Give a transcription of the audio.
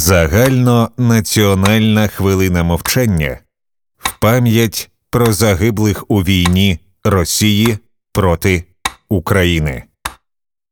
Загальнонаціональна хвилина мовчання в пам'ять про загиблих у війні Росії проти України.